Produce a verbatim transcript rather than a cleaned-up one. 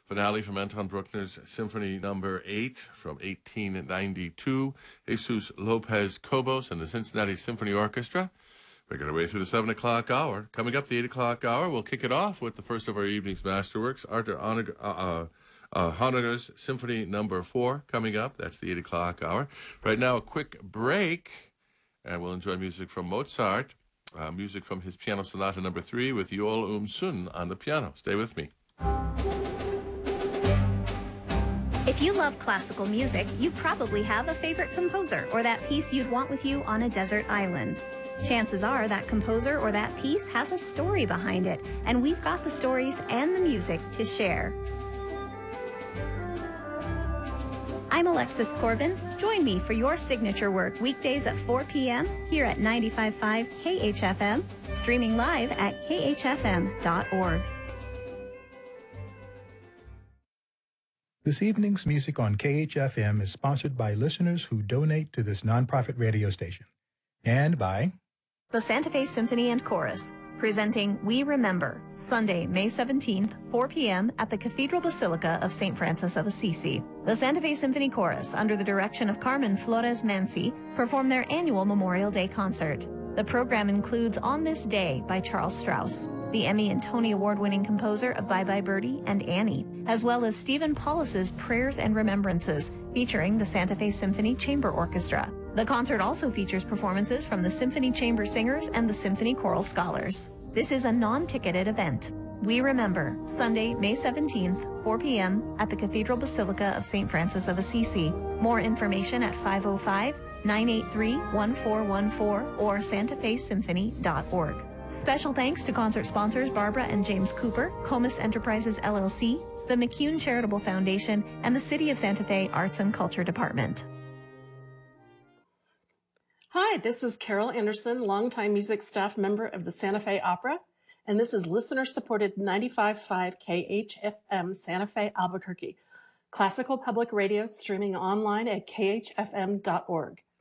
Finale from Anton Bruckner's Symphony Number eight from eighteen ninety-two. Jesus Lopez Cobos and the Cincinnati Symphony Orchestra. Making our way through the seven o'clock hour. Coming up the eight o'clock hour, we'll kick it off with the first of our evening's masterworks, Arthur Honegger, uh, uh, Honegger's Symphony Number four coming up. That's the eight o'clock hour. Right now, a quick break, and we'll enjoy music from Mozart, uh, music from his Piano Sonata Number three with Yoel Um-sun on the piano. Stay with me. If you love classical music, you probably have a favorite composer or that piece you'd want with you on a desert island. Chances are that composer or that piece has a story behind it, and we've got the stories and the music to share. I'm Alexis Corbin. Join me for your signature work weekdays at four p.m. here at ninety-five point five K H F M, streaming live at K H F M dot org. This evening's music on K H F M is sponsored by listeners who donate to this nonprofit radio station, and by the Santa Fe Symphony and Chorus, presenting We Remember, Sunday, May seventeenth, four p.m. at the Cathedral Basilica of Saint Francis of Assisi. The Santa Fe Symphony Chorus, under the direction of Carmen Flores Mansi, perform their annual Memorial Day concert. The program includes On This Day by Charles Strauss, the Emmy and Tony Award-winning composer of Bye Bye Birdie and Annie, as well as Stephen Paulus's Prayers and Remembrances, featuring the Santa Fe Symphony Chamber Orchestra. The concert also features performances from the Symphony Chamber Singers and the Symphony Choral Scholars. This is a non-ticketed event. We Remember, Sunday, May seventeenth, four p.m. at the Cathedral Basilica of Saint Francis of Assisi. More information at five oh five, nine eight three, one four one four or santa fe symphony dot org. Special thanks to concert sponsors Barbara and James Cooper, Comus Enterprises L L C, the McCune Charitable Foundation, and the City of Santa Fe Arts and Culture Department. Hi, this is Carol Anderson, longtime music staff member of the Santa Fe Opera, and this is listener-supported ninety-five point five K H F M Santa Fe Albuquerque, classical public radio streaming online at K H F M dot org.